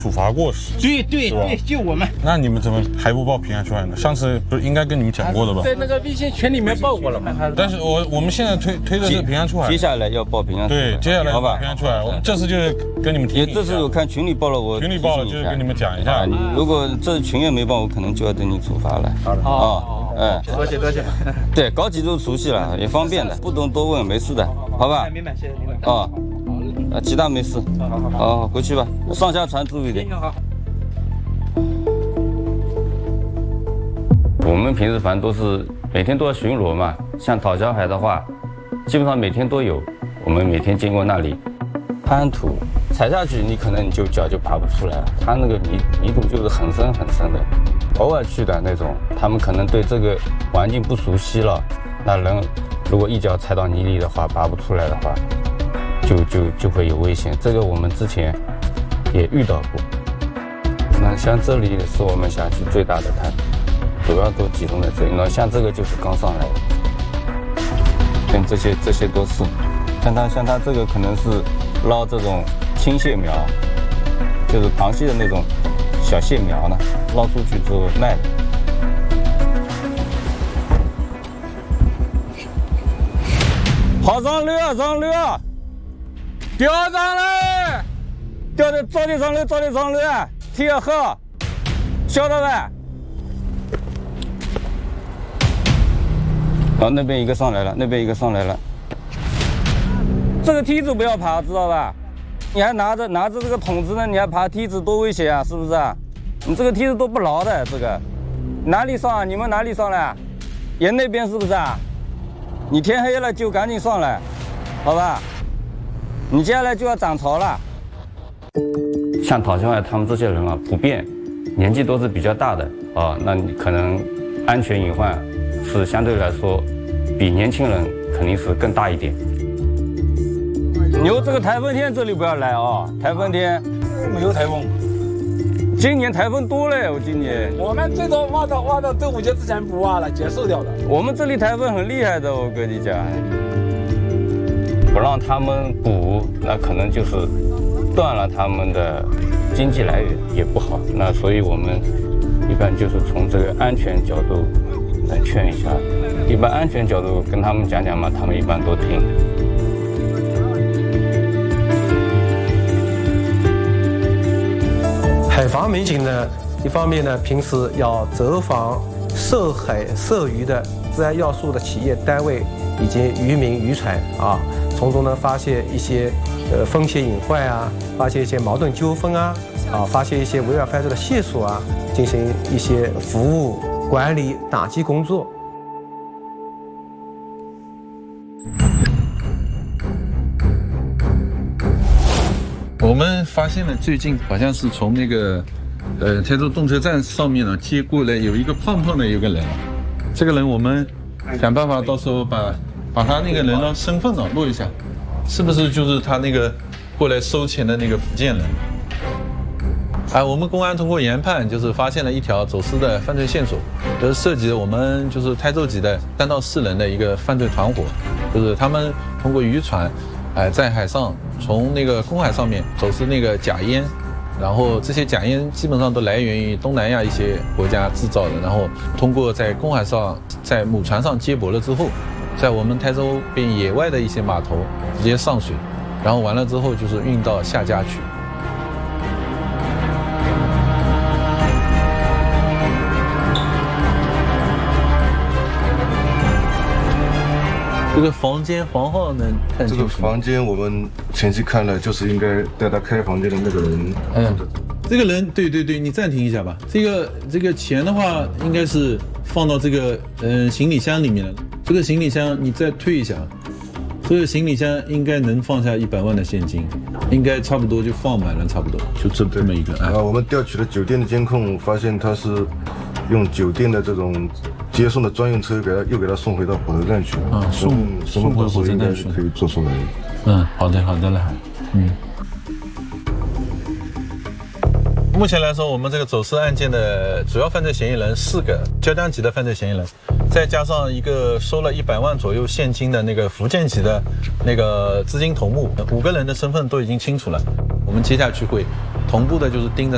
处罚过。 对，就我们。 那你们怎么还不报平安出来呢？上次不是应该跟你们讲过的吧？ 在那个微信群里面报过了嘛。 但是我们现在推的是平安出海， 接下来要报平安出海。 对，接下来好吧， 平安出海。我们这次就是跟你们提醒一下。 这次我看群里报了，我群里报了，就是跟你们讲一下。 如果这群也没报，我可能就要对你处罚了。好的。哎， 多谢。 对，搞几周熟悉了也方便的，不懂多问，没事的，好吧？ 明白，谢谢您。 其他没事。好，回去吧，上下船注意点。 好。 我们平时反正都是每天都要巡逻嘛，像讨礁海的话，基本上每天都有，我们每天经过那里，滩土踩下去，你可能就脚就爬不出来了，它那个泥土就是很深很深的，偶尔去的那种，他们可能对这个环境不熟悉了，那人如果一脚踩到泥里的话，拔不出来的话，就会有危险。这个我们之前也遇到过。那像这里是我们辖区最大的滩，主要都集中在这里。那像这个就是刚上来的，跟这些都是。像它这个可能是捞这种青蟹苗，就是螃蟹的那种小蟹苗呢，捞出去之后卖的。好，上溜，钓上来，钓的早点上来，贴合，晓得呗？好，那边一个上来了，这个梯子不要爬，知道吧？你还拿着这个桶子呢，你还爬梯子，多危险啊，是不是啊？你这个梯子都不牢的，这个哪里上啊？你们哪里上来？沿那边是不是啊？你天黑了就赶紧上来，好吧？你接下来就要涨潮了。像讨礁海他们这些人啊，普遍年纪都是比较大的啊，那你可能安全隐患是相对来说比年轻人肯定是更大一点。牛，这个台风天这里不要来啊！台风天没有台风， 今年台风多了，今年我们最多挖到端午节之前不挖了，结束掉了。 我们这里台风很厉害的，我跟你讲，不让他们捕，那可能就是断了他们的经济来源，也不好。那所以我们一般就是从这个安全角度来劝一下，一般安全角度跟他们讲嘛，他们一般都听。 海防民警呢，一方面呢，平时要走访涉海涉渔的自然要素的企业单位以及渔民渔船啊，从中呢发现一些风险隐患啊，发现一些矛盾纠纷啊，发现一些违法犯罪的线索啊，进行一些服务管理打击工作。 我们发现了最近好像是从那个台州动车站上面呢接过来有一个胖胖的有个人，这个人我们想办法到时候把他那个人的身份呢录一下，是不是就是他那个过来收钱的那个福建人？我们公安通过研判，就是发现了一条走私的犯罪线索，就是涉及我们就是台州籍的3到4人的一个犯罪团伙，就是他们通过渔船，在海上从那个公海上面走私那个假烟，然后这些假烟基本上都来源于东南亚一些国家制造的，然后通过在公海上在母船上接驳了之后，在我们台州边野外的一些码头直接上水，然后完了之后就是运到下家去。这个房间房号能看清楚？ 这个房间我们前期看了，就是应该带他开房间的那个人。 这个人，对，你暂停一下吧。这个钱的话，应该是放到这个行李箱里面了。这个行李箱你再推一下，这个行李箱应该能放下100万的现金，应该差不多就放满了，差不多就这么一个。 我们调取了酒店的监控，发现他是用酒店的这种接送的专用车又给他送回到火车站去了。送回火车站去可以做出来。 好的了。目前来说，我们这个走私案件的主要犯罪嫌疑人4个浙江籍的犯罪嫌疑人，再加上一个收了100万左右现金的那个福建籍的那个资金头目，5个人的身份都已经清楚了。我们接下去会同步的就是盯着